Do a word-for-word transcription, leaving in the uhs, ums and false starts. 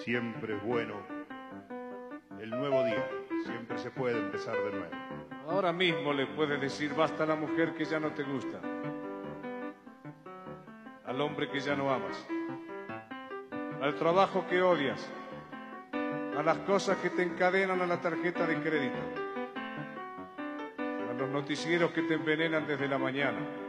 Siempre es bueno el nuevo día, siempre se puede empezar de nuevo. Ahora mismo le puedes decir basta a la mujer que ya no te gusta, al hombre que ya no amas, al trabajo que odias, a las cosas que te encadenan a la tarjeta de crédito, a los noticieros que te envenenan desde la mañana,